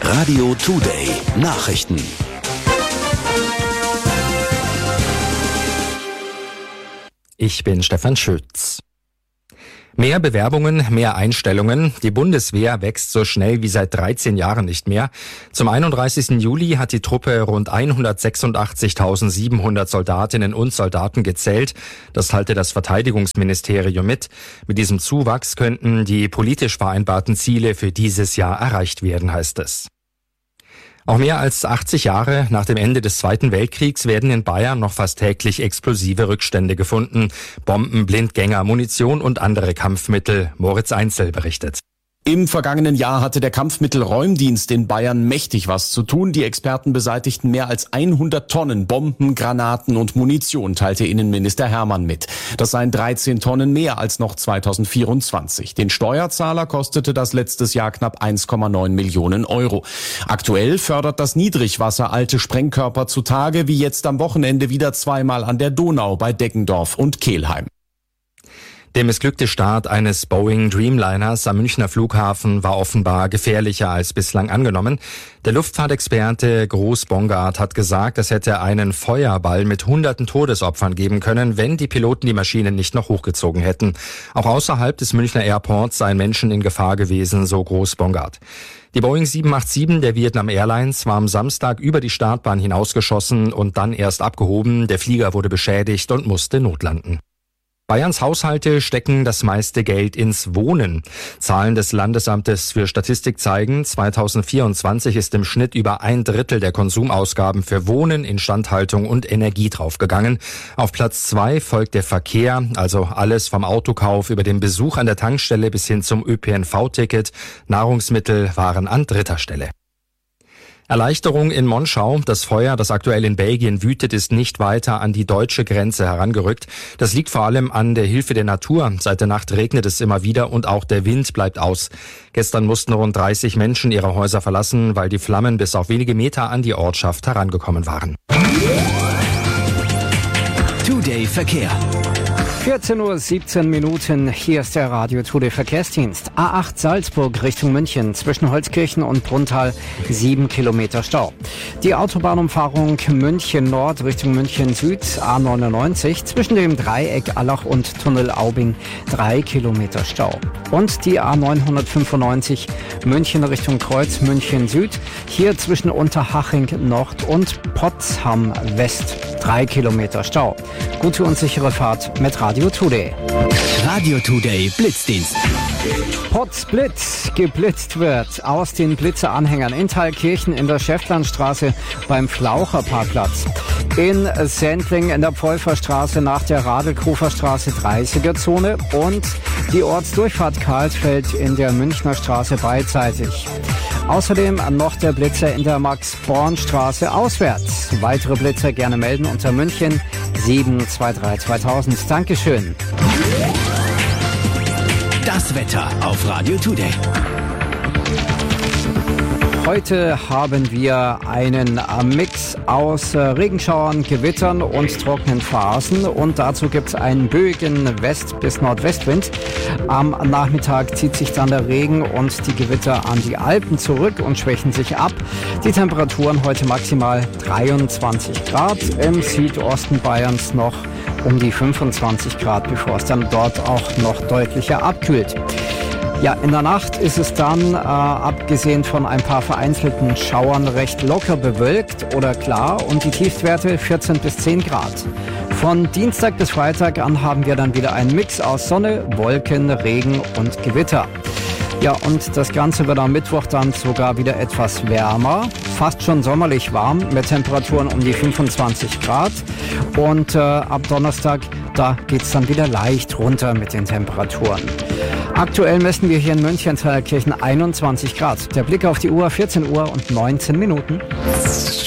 Radio Today Nachrichten. Ich bin Stefan Schütz. Mehr Bewerbungen, mehr Einstellungen. Die Bundeswehr wächst so schnell wie seit 13 Jahren nicht mehr. Zum 31. Juli hat die Truppe rund 186.700 Soldatinnen und Soldaten gezählt. Das teilte das Verteidigungsministerium mit. Mit diesem Zuwachs könnten die politisch vereinbarten Ziele für dieses Jahr erreicht werden, heißt es. Auch mehr als 80 Jahre nach dem Ende des Zweiten Weltkriegs werden in Bayern noch fast täglich explosive Rückstände gefunden. Bomben, Blindgänger, Munition und andere Kampfmittel. Moritz Einzel berichtet. Im vergangenen Jahr hatte der Kampfmittelräumdienst in Bayern mächtig was zu tun. Die Experten beseitigten mehr als 100 Tonnen Bomben, Granaten und Munition, teilte Innenminister Hermann mit. Das seien 13 Tonnen mehr als noch 2024. Den Steuerzahler kostete das letztes Jahr knapp 1,9 Millionen Euro. Aktuell fördert das Niedrigwasser alte Sprengkörper zutage, wie jetzt am Wochenende wieder zweimal an der Donau bei Deggendorf und Kelheim. Der missglückte Start eines Boeing Dreamliners am Münchner Flughafen war offenbar gefährlicher als bislang angenommen. Der Luftfahrtexperte Groß Bongard hat gesagt, es hätte einen Feuerball mit hunderten Todesopfern geben können, wenn die Piloten die Maschinen nicht noch hochgezogen hätten. Auch außerhalb des Münchner Airports seien Menschen in Gefahr gewesen, so Groß Bongard. Die Boeing 787 der Vietnam Airlines war am Samstag über die Startbahn hinausgeschossen und dann erst abgehoben. Der Flieger wurde beschädigt und musste notlanden. Bayerns Haushalte stecken das meiste Geld ins Wohnen. Zahlen des Landesamtes für Statistik zeigen, 2024 ist im Schnitt über 1/3 der Konsumausgaben für Wohnen, Instandhaltung und Energie draufgegangen. Auf Platz 2 folgt der Verkehr, also alles vom Autokauf über den Besuch an der Tankstelle bis hin zum ÖPNV-Ticket. Nahrungsmittel waren an 3. Stelle. Erleichterung in Monschau. Das Feuer, das aktuell in Belgien wütet, ist nicht weiter an die deutsche Grenze herangerückt. Das liegt vor allem an der Hilfe der Natur. Seit der Nacht regnet es immer wieder und auch der Wind bleibt aus. Gestern mussten rund 30 Menschen ihre Häuser verlassen, weil die Flammen bis auf wenige Meter an die Ortschaft herangekommen waren. Today Verkehr. 14:17 Uhr, hier ist der Radio Today Verkehrsdienst. A8 Salzburg Richtung München, zwischen Holzkirchen und Brunnthal 7 Kilometer Stau. Die Autobahnumfahrung München Nord Richtung München Süd, A99, zwischen dem Dreieck Allach und Tunnel Aubing 3 Kilometer Stau. Und die A995 München Richtung Kreuz München Süd, hier zwischen Unterhaching Nord und Potsdam West 3 Kilometer Stau. Gute und sichere Fahrt mit Radio Today. Radio Today Blitzdienst. Potsblitz geblitzt wird aus den Blitzeranhängern in Thalkirchen in der Schäftlarnstraße beim Flaucherparkplatz. In Sendling in der Pfeuferstraße nach der Radelkoferstraße 30er-Zone und die Ortsdurchfahrt Karlsfeld in der Münchner Straße beidseitig. Außerdem noch der Blitzer in der Max-Born-Straße auswärts. Weitere Blitzer gerne melden unter München 723 2000. Dankeschön. Das Wetter auf Radio Today. Heute haben wir einen Mix aus Regenschauern, Gewittern und trockenen Phasen und dazu gibt es einen böigen West- bis Nordwestwind. Am Nachmittag zieht sich dann der Regen und die Gewitter an die Alpen zurück und schwächen sich ab. Die Temperaturen heute maximal 23 Grad, im Südosten Bayerns noch um die 25 Grad, bevor es dann dort auch noch deutlicher abkühlt. Ja, in der Nacht ist es dann, abgesehen von ein paar vereinzelten Schauern, recht locker bewölkt oder klar und die Tiefstwerte 14 bis 10 Grad. Von Dienstag bis Freitag an haben wir dann wieder einen Mix aus Sonne, Wolken, Regen und Gewitter. Ja, und das Ganze wird am Mittwoch dann sogar wieder etwas wärmer, fast schon sommerlich warm mit Temperaturen um die 25 Grad. Und ab Donnerstag, da geht's dann wieder leicht runter mit den Temperaturen. Aktuell messen wir hier in München Thalkirchen 21 Grad. Der Blick auf die Uhr, 14 Uhr und 19 Minuten.